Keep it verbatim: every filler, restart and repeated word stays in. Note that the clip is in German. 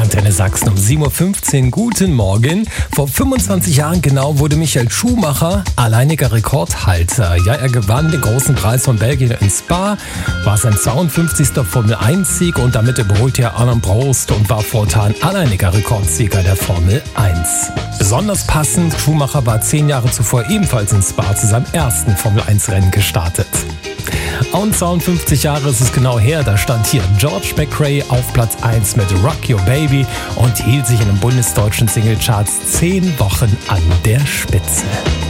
Antenne Sachsen um sieben Uhr fünfzehn. Guten Morgen. Vor fünfundzwanzig Jahren genau wurde Michael Schumacher alleiniger Rekordhalter. Ja, er gewann den großen Preis von Belgien in Spa, war sein zweiundfünfzigster Formel eins Sieg und damit überholte er Alain Prost und war fortan alleiniger Rekordsieger der Formel eins. Besonders passend, Schumacher war zehn Jahre zuvor ebenfalls in Spa zu seinem ersten Formel eins Rennen gestartet. Und zweiundfünfzig Jahre ist es genau her, da stand hier George McRae auf Platz eins mit Rock Your Baby und hielt sich in den bundesdeutschen Singlecharts zehn Wochen an der Spitze.